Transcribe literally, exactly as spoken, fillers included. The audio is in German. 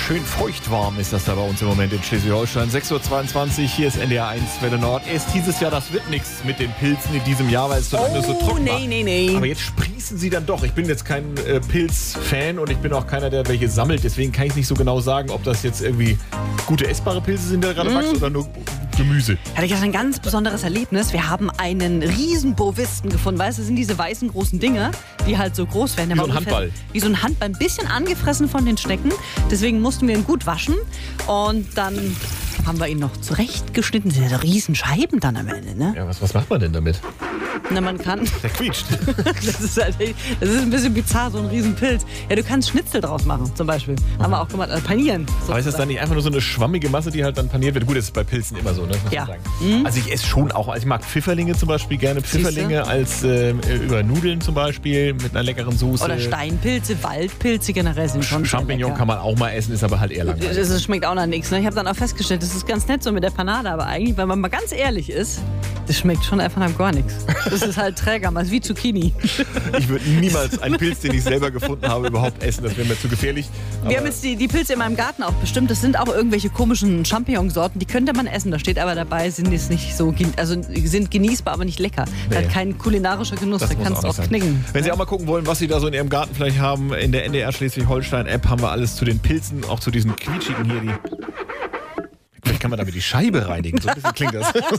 schön feuchtwarm ist das da bei uns im Moment in Schleswig-Holstein. sechs Uhr zweiundzwanzig, hier ist N D R eins Welle Nord. Erst hieß es ja, das wird nichts mit den Pilzen in diesem Jahr, weil es so lange oh, so trocken war. nee, nee, nee. Aber jetzt sprießen sie dann doch. Ich bin jetzt kein äh, Pilz-Fan und ich bin auch keiner, der welche sammelt. Deswegen kann ich nicht so genau sagen, ob das jetzt irgendwie gute essbare Pilze sind, die da gerade mm. wachsen oder nur Gemüse. Ich hatte gestern ein ganz besonderes Erlebnis. Wir haben einen riesen Bovisten gefunden. Weißt du, das sind diese weißen großen Dinger, die halt so groß werden. Der Wie war so ein ungefähr- Handball. Wie so ein Handball. Ein bisschen angefressen von den Schnecken. Deswegen mussten wir ihn gut waschen. Und dann haben wir ihn noch zurechtgeschnitten. Das sind ja so riesen Scheiben dann am Ende, ne? Ja, was, was macht man denn damit? Na, man kann... Der quietscht. Das ist, halt, das ist ein bisschen bizarr, so ein Riesenpilz. Ja, du kannst Schnitzel draus machen, zum Beispiel. Haben wir auch gemacht. Also panieren. Aber ist das dann nicht einfach nur so eine schwammige Masse, die halt dann paniert wird? Gut, das ist bei Pilzen immer so, ne? Muss Ja. man sagen. Mhm. Also ich esse schon auch, also ich mag Pfifferlinge zum Beispiel gerne. Pfifferlinge als äh, über Nudeln zum Beispiel mit einer leckeren Soße. Oder Steinpilze, Waldpilze generell sind schon sehr Champignon lecker. kann man auch mal essen, ist aber halt eher langweilig. Das, das schmeckt auch nach nichts. Ne? Ich habe dann auch festgestellt, das ist ganz nett so mit der Panade, aber eigentlich, wenn man mal ganz ehrlich ist, das schmeckt schon einfach nach gar nichts. Das ist halt Trägermaß, wie Zucchini. Ich würde niemals einen Pilz, den ich selber gefunden habe, überhaupt essen. Das wäre mir zu gefährlich. Wir Aber haben jetzt die, die Pilze in meinem Garten auch bestimmt. Das sind auch irgendwelche komischen Champignonsorten, die könnte man essen. Da steht aber dabei, sind jetzt nicht so, gen- also sind genießbar, aber nicht lecker. Nee. Halt kein kulinarischer Genuss, das da muss kannst du nicht auch sein. knicken. Wenn Sie auch mal gucken wollen, was Sie da so in Ihrem Garten vielleicht haben, in der N D R Schleswig-Holstein-App haben wir alles zu den Pilzen, auch zu diesen quietschigen hier. Die Vielleicht kann man damit die Scheibe reinigen. So ein bisschen klingt das.